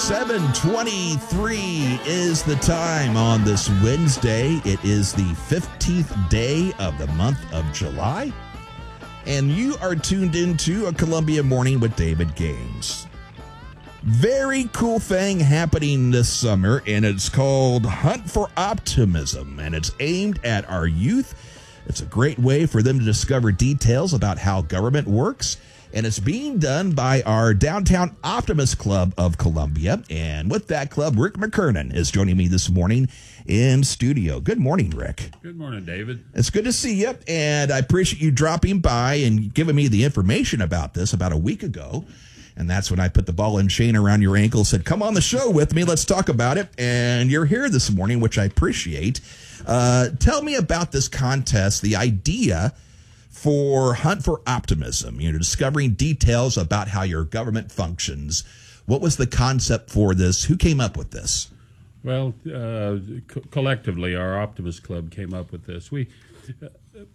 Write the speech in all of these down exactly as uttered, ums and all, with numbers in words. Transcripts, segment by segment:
seven twenty-three is the time on this Wednesday. It is the fifteenth day of the month of July. And you are tuned into a Columbia Morning with David Gaines. Very cool thing happening this summer, and it's called Hunt for Optimism, and it's aimed at our youth. It's a great way for them to discover details about how government works, and it's being done by our Downtown Optimist Club of Columbia. And with that club, Rick McKernan is joining me this morning in studio. Good morning, Rick. Good morning, David. It's good to see you, and I appreciate you dropping by and giving me the information about this about a week ago. And that's when I put the ball and chain around your ankle, said, come on the show with me, let's talk about it. And you're here this morning, which I appreciate. Uh, tell me about this contest, the idea for Hunt for Optimism, you know, discovering details about how your government functions. What was the concept for this? Who came up with this? Well, uh, co- collectively, our Optimist Club came up with this. We, uh,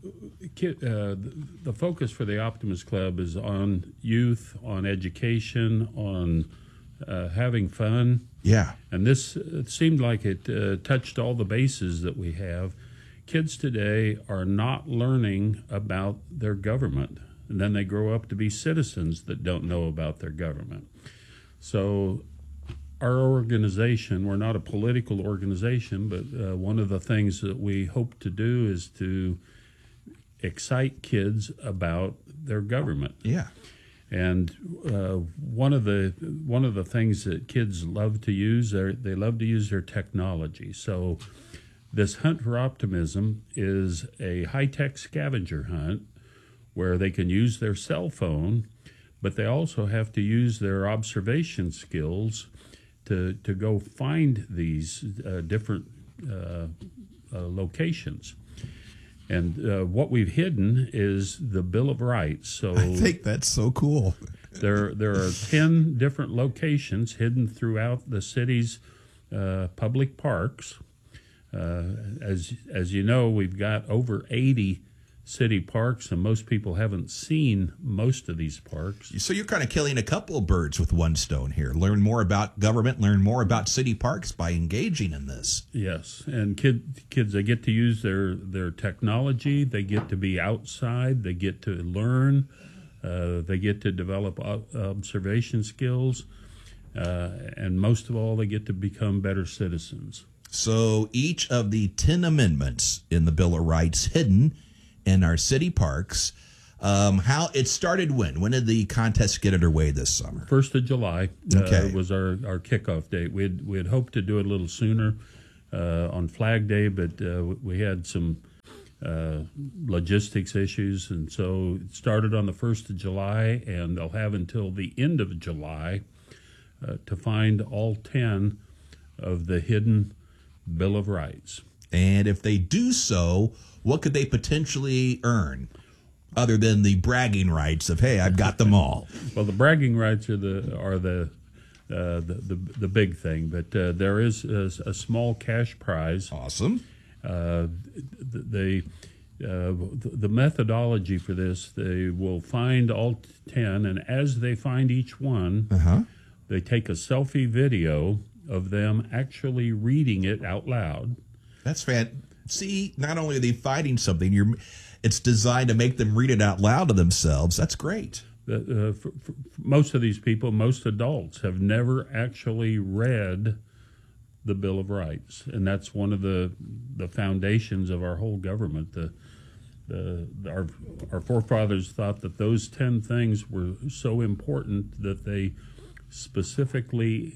uh, the focus for the Optimist Club is on youth, on education, on uh, having fun. Yeah. And this it seemed like it uh, touched all the bases that we have. Kids today are not learning about their government, and then they grow up to be citizens that don't know about their government. So our organization, we're not a political organization, but uh, one of the things that we hope to do is to excite kids about their government. Yeah. And uh, one of the one of the things that kids love to use, they love to use their technology. So this Hunt for Optimism is a high-tech scavenger hunt where they can use their cell phone, but they also have to use their observation skills to to go find these uh, different uh, uh, locations. And uh, what we've hidden is the Bill of Rights. So I think that's so cool. there there are ten different locations hidden throughout the city's uh, public parks. Uh, as as you know, we've got over eighty city parks, and most people haven't seen most of these parks. So you're kind of killing a couple of birds with one stone here. Learn more about government, learn more about city parks by engaging in this. Yes, and kid, kids, they get to use their, their technology, they get to be outside, they get to learn, uh, they get to develop observation skills, uh, and most of all, they get to become better citizens. So each of the ten amendments in the Bill of Rights hidden in our city parks. Um, how it started when? When did the contest get underway this summer? First of July okay. uh, was our, our kickoff date. We had, we had hoped to do it a little sooner uh, on Flag Day, but uh, we had some uh, logistics issues, and so it started on the first of July, and they'll have until the end of July uh, to find all ten of the hidden Bill of Rights. And if they do so, what could they potentially earn other than the bragging rights of, hey, I've got them all? Well, the bragging rights are the are the uh, the, the the big thing, but uh, there is a, a small cash prize. Awesome. Uh, the uh, the methodology for this, they will find all ten, and as they find each one, uh-huh. they take a selfie video of them actually reading it out loud. That's fan. See, not only are they finding something, you're, it's designed to make them read it out loud to themselves. That's great. The, uh, for, for most of these people, most adults, have never actually read the Bill of Rights, and that's one of the the foundations of our whole government. The, the our our forefathers thought that those ten things were so important that they specifically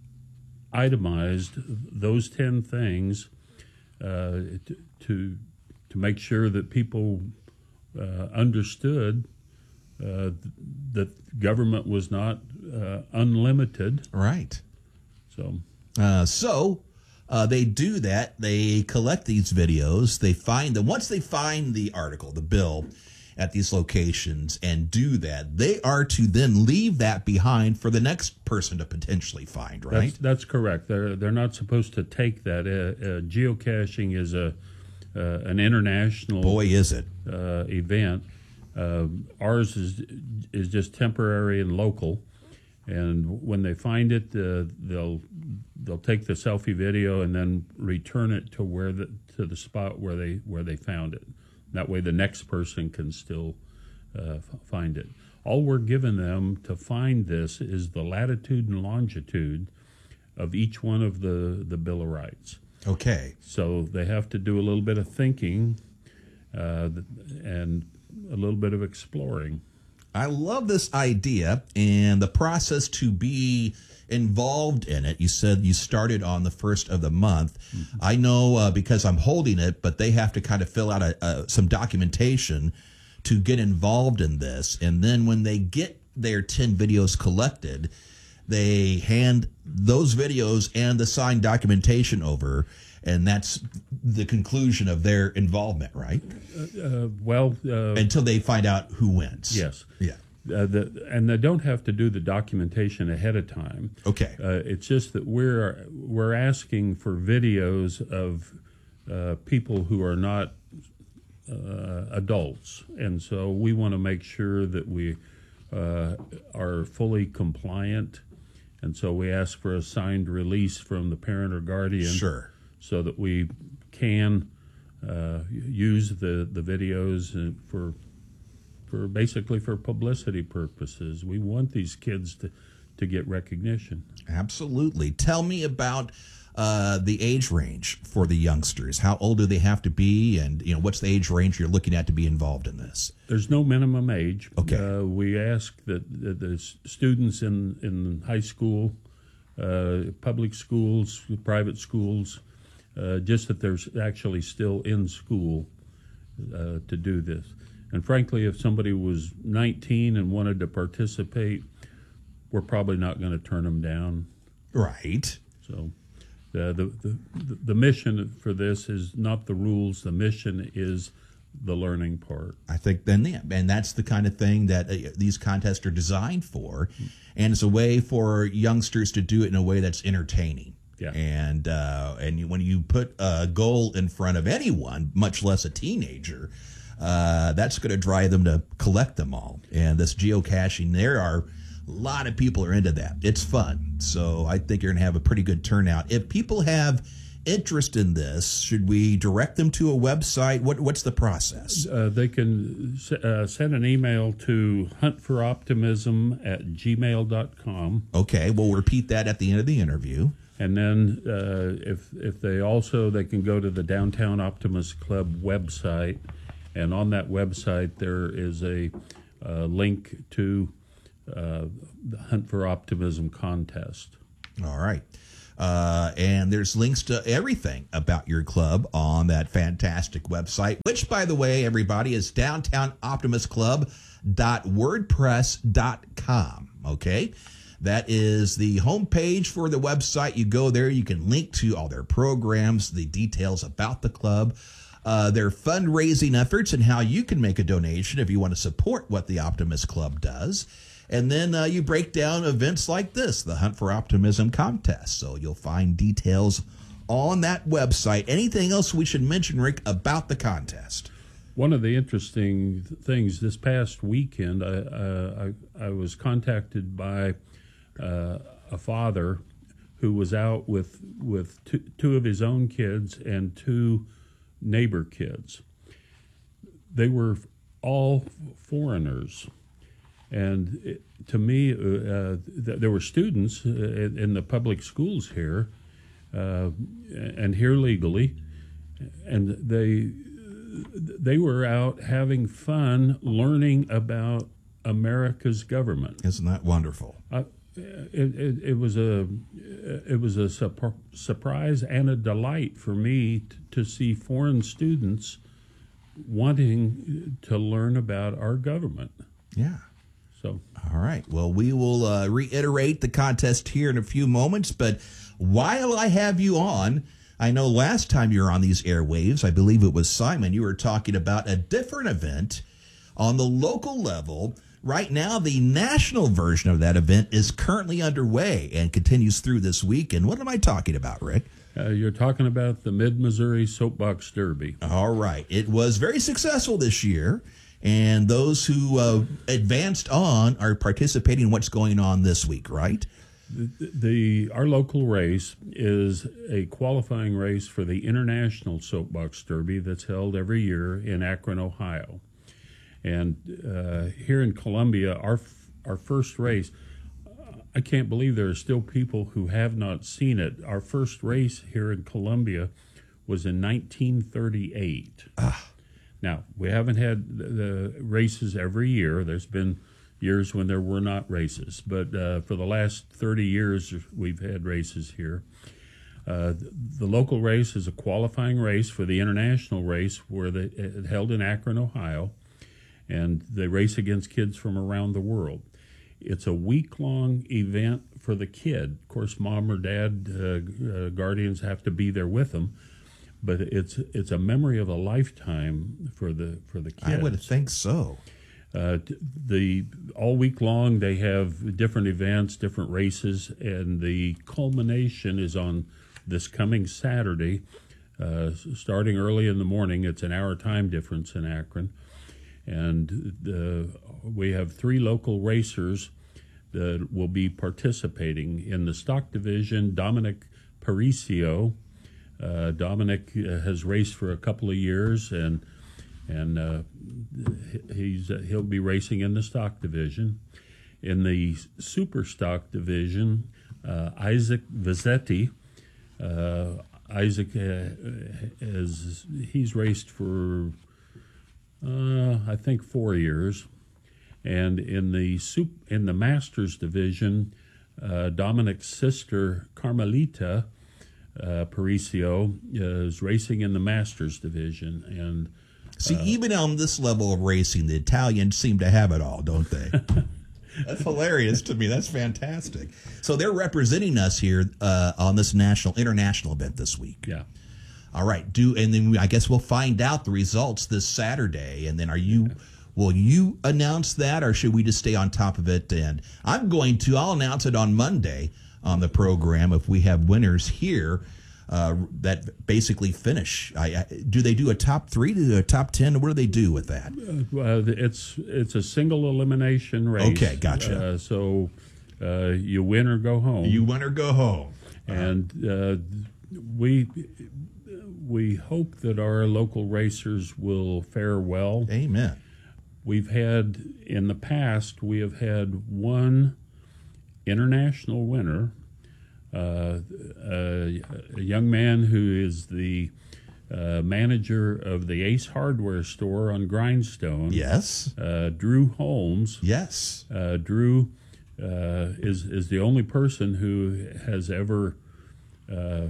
itemized those ten things. Uh, to to make sure that people uh, understood uh, that government was not uh, unlimited. Right. So, uh, so uh, they do that. They collect these videos. They find them. Once they find the article, the bill, at these locations and do that, they are to then leave that behind for the next person to potentially find, right? That's, that's correct. They're they're not supposed to take that. Uh, uh, geocaching is a uh, an international boy is it uh, event. Uh, ours is is just temporary and local, And when they find it, uh, they'll they'll take the selfie video and then return it to where the to the spot where they where they found it. That way, the next person can still uh, f- find it. All we're giving them to find this is the latitude and longitude of each one of the, the Bill of Rights. Okay. So they have to do a little bit of thinking uh, and a little bit of exploring. I love this idea and the process to be involved in it. You said you started on the first of the month. Mm-hmm. I know uh, because I'm holding it, but they have to kind of fill out a, a, some documentation to get involved in this. And then when they get their ten videos collected, they hand those videos and the signed documentation over, and that's the conclusion of their involvement, right? Uh, uh, well, uh, until they find out who wins. Yes. Yeah. Uh, the, and they don't have to do the documentation ahead of time. Okay. Uh, it's just that we're we're asking for videos of uh, people who are not uh, adults, and so we want to make sure that we uh, are fully compliant, and so we ask for a signed release from the parent or guardian. Sure. So that we can uh, use the the videos for. For basically for publicity purposes. We want these kids to, to get recognition. Absolutely. Tell me about uh, the age range for the youngsters. How old do they have to be, and you know what's the age range you're looking at to be involved in this? There's no minimum age. Okay. Uh, we ask that, that the students in, in high school, uh, public schools, private schools, uh, just that they're actually still in school uh, to do this. And frankly, if somebody was nineteen and wanted to participate, we're probably not going to turn them down. Right. So uh, the, the the mission for this is not the rules. The mission is the learning part. I think then, yeah, and that's the kind of thing that uh, these contests are designed for. And it's a way for youngsters to do it in a way that's entertaining. Yeah. And, uh, and you, when you put a goal in front of anyone, much less a teenager, Uh, that's going to drive them to collect them all. And this geocaching, there are a lot of people are into that. It's fun. So I think you're going to have a pretty good turnout. If people have interest in this, should we direct them to a website? What What's the process? Uh, they can uh, send an email to huntforoptimism at gmail dot com. Okay, we'll repeat that at the end of the interview. And then uh, if, if they also, they can go to the Downtown Optimist Club website. And on that website, there is a uh, link to uh, the Hunt for Optimism contest. All right. Uh, and there's links to everything about your club on that fantastic website, which, by the way, everybody, is downtown optimist club dot wordpress dot com. Okay? That is the homepage for the website. You go there, you can link to all their programs, the details about the club, Uh, their fundraising efforts, and how you can make a donation if you want to support what the Optimist Club does. And then uh, you break down events like this, the Hunt for Optimism contest. So you'll find details on that website. Anything else we should mention, Rick, about the contest? One of the interesting things this past weekend, I, uh, I, I was contacted by uh, a father who was out with, with two, two of his own kids and two neighbor kids. They were all foreigners, and it, to me, uh, th- there were students uh, in the public schools here, uh, and here legally, and they they were out having fun, learning about America's government. Isn't that wonderful? Uh, It, it, it was a it was a supr- surprise and a delight for me t- to see foreign students wanting to learn about our government. Yeah. So, all right. Well, we will uh, reiterate the contest here in a few moments. But while I have you on, I know last time you were on these airwaves, I believe it was Simon, you were talking about a different event on the local level. Right now, the national version of that event is currently underway and continues through this week. And what am I talking about, Rick? Uh, you're talking about the Mid-Missouri Soapbox Derby. All right. It was very successful this year. And those who uh, advanced on are participating in what's going on this week, right? The, the our local race is a qualifying race for the International Soapbox Derby that's held every year in Akron, Ohio. And uh, here in Columbia, our our first race, I can't believe there are still people who have not seen it. Our first race here in Columbia was in nineteen thirty-eight. Ah. Now, we haven't had the, the races every year. There's been years when there were not races, but uh, for the last thirty years, we've had races here. Uh, the, the local race is a qualifying race for the international race, where they it held in Akron, Ohio, and they race against kids from around the world. It's a week-long event for the kid. Of course, mom or dad, uh, uh, guardians have to be there with them, but it's it's a memory of a lifetime for the for the kids. I would think so. Uh, the all week long they have different events, different races, and the culmination is on this coming Saturday, uh, starting early in the morning. It's an hour time difference in Akron, and the, we have three local racers that will be participating in the stock division. Dominic Parisio. Uh, Dominic uh, has raced for a couple of years, and and uh, he's uh, he'll be racing in the stock division. In the super stock division, uh, Isaac Vizzetti. Uh, Isaac uh, has he's raced for uh, I think four years, and in the sup, in the Masters division, uh, Dominic's sister Carmelita uh, Parisio is racing in the Masters division, and See, uh, even on this level of racing, the Italians seem to have it all, don't they? That's hilarious to me. That's fantastic. So they're representing us here uh, on this national, international event this week. Yeah. All right. Do and then we, I guess we'll find out the results this Saturday. And then are you? Okay. Will you announce that, or should we just stay on top of it? And I'm going to. I'll announce it on Monday on the program if we have winners here. Uh, that basically finish. I, I, do they do a top three? Do they do a top ten? What do they do with that? Uh, it's it's a single elimination race. Okay, gotcha. Uh, so uh, you win or go home. You win or go home. And uh, we we hope that our local racers will fare well. Amen. We've had in the past we have had one international winner. Uh, a, a young man who is the uh, manager of the Ace Hardware store on Grindstone. Yes. Uh, Drew Holmes. Yes. Uh, Drew uh, is is the only person who has ever uh,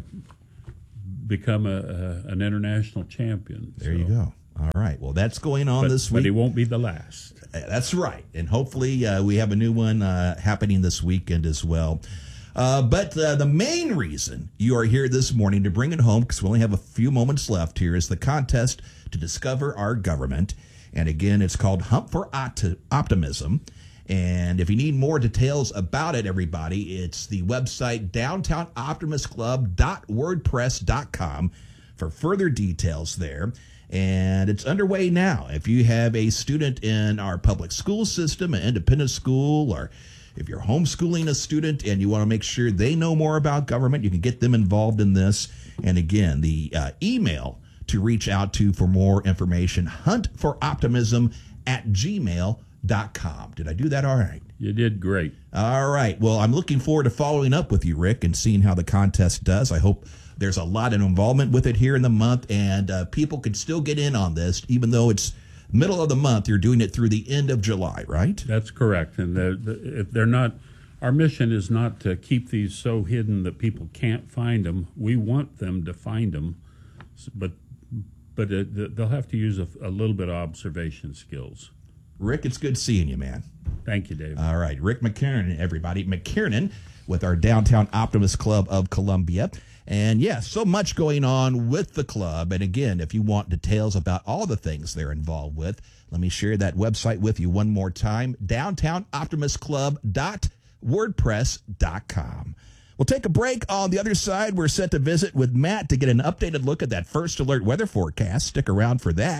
become a, a an international champion. There so. you go. All right. Well, that's going on but, this week. But he won't be the last. That's right. And hopefully uh, we have a new one uh, happening this weekend as well. Uh, but uh, the main reason you are here this morning to bring it home, because we only have a few moments left here, is the contest to discover our government. And again, it's called Hump for Opt- Optimism. And if you need more details about it, everybody, it's the website downtown optimist club dot wordpress dot com for further details there. And it's underway now. If you have a student in our public school system, an independent school, or if you're homeschooling a student and you want to make sure they know more about government, you can get them involved in this. And again, the uh, email to reach out to for more information, hunt for optimism at gmail dot com. Did I do that all right? You did great. All right. Well, I'm looking forward to following up with you, Rick, and seeing how the contest does. I hope there's a lot of involvement with it here in the month, and uh, people can still get in on this, even though it's middle of the month. You're doing it through the end of July, right? That's correct. And the, the, if they're not, our mission is not to keep these so hidden that people can't find them. We want them to find them, but but it, they'll have to use a, a little bit of observation skills. Rick, it's good seeing you, man. Thank you, Dave. All right, Rick McKiernan, everybody. McKiernan with our Downtown Optimist Club of Columbia. And yes, yeah, so much going on with the club. And again, if you want details about all the things they're involved with, let me share that website with you one more time, downtown optimist club dot wordpress dot com. We'll take a break. On the other side, we're set to visit with Matt to get an updated look at that First Alert weather forecast. Stick around for that.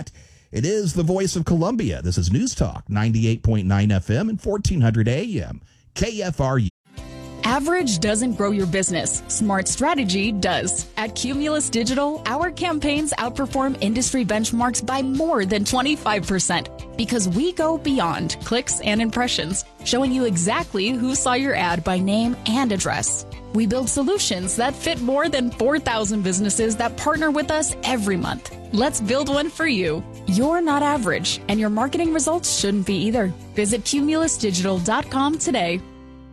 It is the voice of Columbia. This is News Talk, ninety-eight point nine F M and fourteen hundred A M. K F R U. Average doesn't grow your business. Smart strategy does. At Cumulus Digital, our campaigns outperform industry benchmarks by more than twenty-five percent because we go beyond clicks and impressions, showing you exactly who saw your ad by name and address. We build solutions that fit more than four thousand businesses that partner with us every month. Let's build one for you. You're not average, and your marketing results shouldn't be either. Visit cumulus digital dot com today.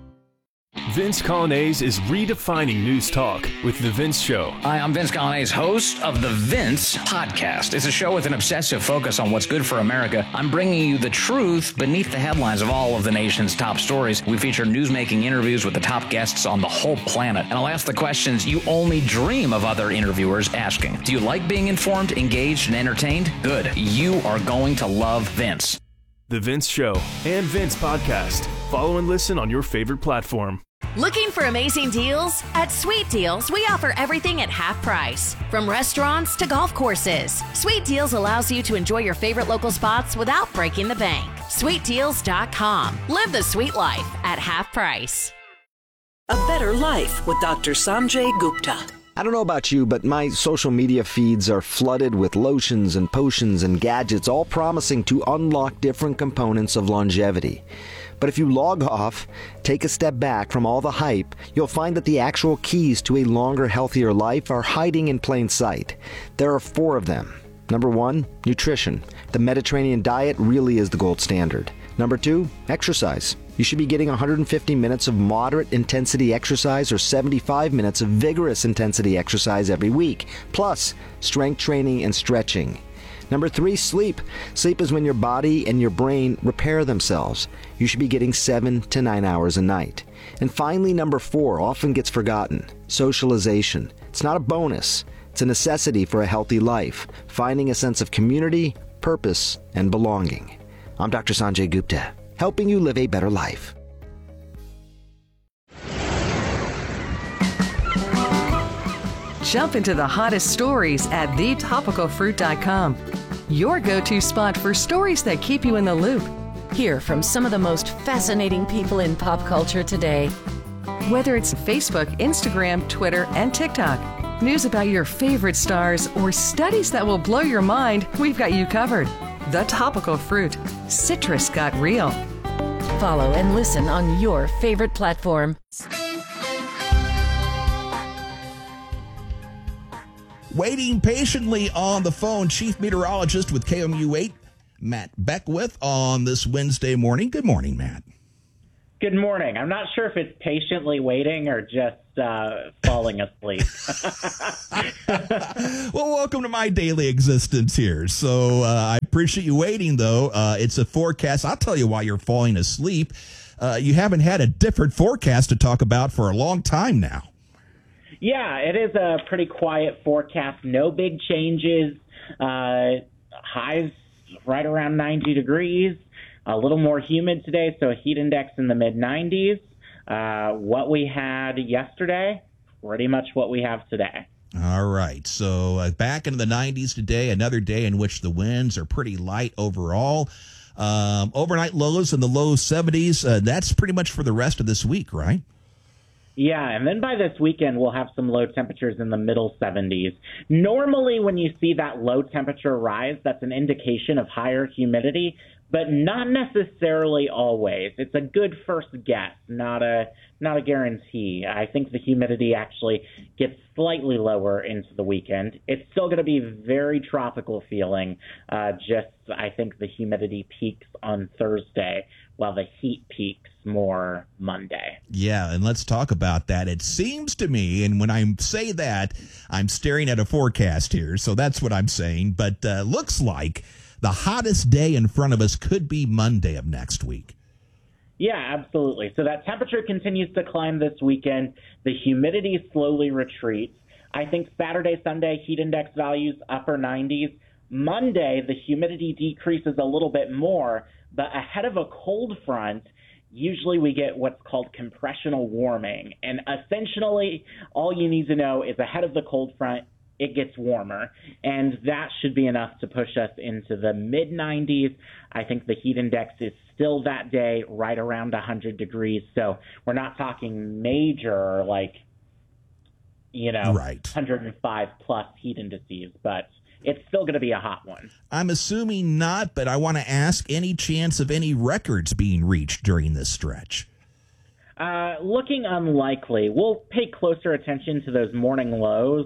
Vince Colonnese is redefining news talk with The Vince Show. Hi, I'm Vince Colonnese, host of The Vince Podcast. It's a show with an obsessive focus on what's good for America. I'm bringing you the truth beneath the headlines of all of the nation's top stories. We feature newsmaking interviews with the top guests on the whole planet. And I'll ask the questions you only dream of other interviewers asking. Do you like being informed, engaged, and entertained? Good. You are going to love Vince. The Vince Show and Vince Podcast. Follow and listen on your favorite platform. Looking for amazing deals? At Sweet Deals, we offer everything at half price. From restaurants to golf courses, Sweet Deals allows you to enjoy your favorite local spots without breaking the bank. sweet deals dot com. Live the sweet life at half price. A Better Life with Doctor Sanjay Gupta. I don't know about you, but my social media feeds are flooded with lotions and potions and gadgets, all promising to unlock different components of longevity. But if you log off, take a step back from all the hype, you'll find that the actual keys to a longer, healthier life are hiding in plain sight. There are four of them. Number one, nutrition. The Mediterranean diet really is the gold standard. Number two, exercise. You should be getting one hundred fifty minutes of moderate intensity exercise or seventy-five minutes of vigorous intensity exercise every week, plus strength training and stretching. Number three, sleep. Sleep is when your body and your brain repair themselves. You should be getting seven to nine hours a night. And finally, number four, often gets forgotten, socialization. It's not a bonus. It's a necessity for a healthy life, finding a sense of community, purpose, and belonging. I'm Doctor Sanjay Gupta, helping you live a better life. Jump into the hottest stories at the topical fruit dot com. Your go-to spot for stories that keep you in the loop. Hear from some of the most fascinating people in pop culture today. Whether it's Facebook, Instagram, Twitter, and TikTok, news about your favorite stars, or studies that will blow your mind, we've got you covered. The Topical Fruit. Citrus got real. Follow and listen on your favorite platform. Waiting patiently on the phone, Chief Meteorologist with K M U eight, Matt Beckwith, on this Wednesday morning. Good morning, Matt. Good morning. I'm not sure if it's patiently waiting or just uh, falling asleep. Well, welcome to my daily existence here. So uh, I appreciate you waiting, though. Uh, it's a forecast. I'll tell you why you're falling asleep. Uh, you haven't had a different forecast to talk about for a long time now. Yeah, it is a pretty quiet forecast. No big changes. Uh, highs right around ninety degrees. A little more humid today, so a heat index in the mid nineties. Uh, what we had yesterday, pretty much what we have today. All right, so uh, back into the nineties today, another day in which the winds are pretty light overall. Um, overnight lows in the low seventies. Uh, that's pretty much for the rest of this week, right? Yeah, and then by this weekend, we'll have some low temperatures in the middle seventies. Normally, when you see that low temperature rise, that's an indication of higher humidity, but not necessarily always. It's a good first guess, not a not a guarantee. I think the humidity actually gets slightly lower into the weekend. It's still going to be very tropical feeling. Uh, just, I think the humidity peaks on Thursday, while the heat peaks more Monday. Yeah, and let's talk about that. It seems to me, and when I say that, I'm staring at a forecast here, so that's what I'm saying, but uh, looks like the hottest day in front of us could be Monday of next week. Yeah, absolutely. So that temperature continues to climb this weekend. The humidity slowly retreats. I think Saturday, Sunday, heat index values upper nineties. Monday, the humidity decreases a little bit more, but ahead of a cold front, usually we get what's called compressional warming. And essentially, all you need to know is ahead of the cold front, it gets warmer, and that should be enough to push us into the mid nineties. I think the heat index is still that day right around one hundred degrees, so we're not talking major, like, you know, right. one hundred five plus heat indices, but it's still going to be a hot one. I'm assuming not, but I want to ask, any chance of any records being reached during this stretch? Uh, looking unlikely. We'll pay closer attention to those morning lows,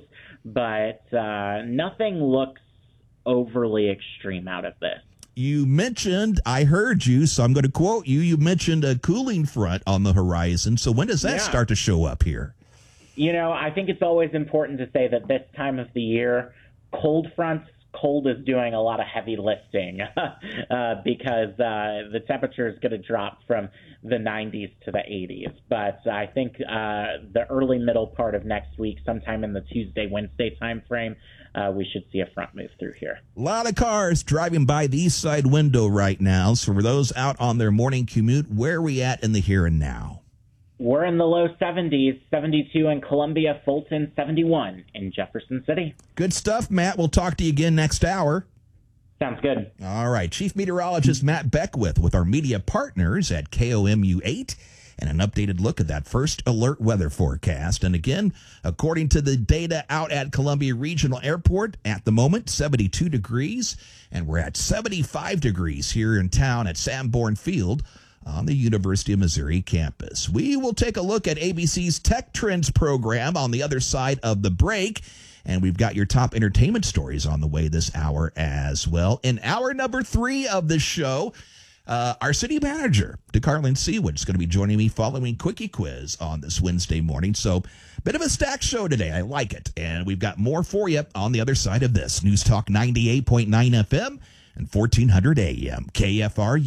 but uh, nothing looks overly extreme out of this. You mentioned, I heard you, so I'm going to quote you, you mentioned a cooling front on the horizon. So when does that Yeah. start to show up here? You know, I think it's always important to say that this time of the year, cold fronts, cold is doing a lot of heavy lifting uh, because uh, the temperature is going to drop from the nineties to the eighties. But I think uh, the early middle part of next week, sometime in the Tuesday, Wednesday timeframe, uh, we should see a front move through here. A lot of cars driving by the east side window right now. So for those out on their morning commute, where are we at in the here and now? We're in the low seventies, seventy-two in Columbia, Fulton, seventy-one in Jefferson City. Good stuff, Matt. We'll talk to you again next hour. Sounds good. All right. Chief Meteorologist Matt Beckwith with our media partners at K O M U eight and an updated look at that first alert weather forecast. And again, according to the data out at Columbia Regional Airport, at the moment, seventy-two degrees, and we're at seventy-five degrees here in town at Sanborn Field on the University of Missouri campus. We will take a look at A B C's Tech Trends program on the other side of the break, and we've got your top entertainment stories on the way this hour as well. In hour number three of the show, uh, our city manager, DeCarlin Seawood, is going to be joining me following Quickie Quiz on this Wednesday morning. So, bit of a stacked show today. I like it. And we've got more for you on the other side of this. News Talk ninety-eight point nine F M and fourteen hundred A M. K F R U.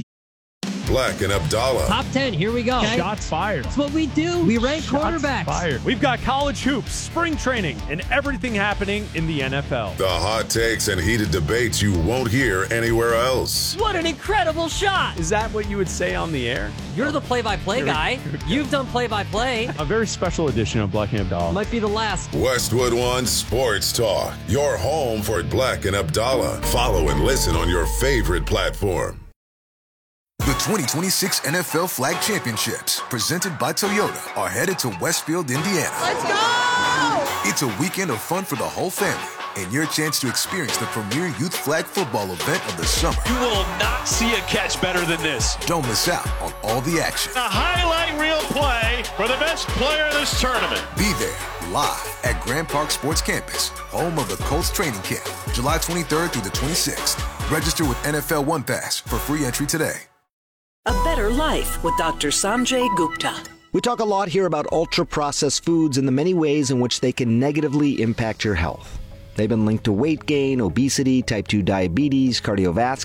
Black and Abdallah. Top ten, here we go. Okay. Shots fired. That's what we do. We rank Shots quarterbacks. Fired. We've got college hoops, spring training, and everything happening in the N F L. The hot takes and heated debates you won't hear anywhere else. What an incredible shot. Is that what you would say on the air? You're the play-by-play guy. You've done play-by-play. A very special edition of Black and Abdallah. Might be the last. Westwood One Sports Talk. Your home for Black and Abdallah. Follow and listen on your favorite platform. The twenty twenty-six N F L Flag Championships, presented by Toyota, are headed to Westfield, Indiana. Let's go! It's a weekend of fun for the whole family and your chance to experience the premier youth flag football event of the summer. You will not see a catch better than this. Don't miss out on all the action. A highlight reel play for the best player in this tournament. Be there live at Grand Park Sports Campus, home of the Colts training camp, July twenty-third through the twenty-sixth. Register with N F L One Pass for free entry today. A Better Life with Doctor Sanjay Gupta. We talk a lot here about ultra-processed foods and the many ways in which they can negatively impact your health. They've been linked to weight gain, obesity, type two diabetes, cardiovascular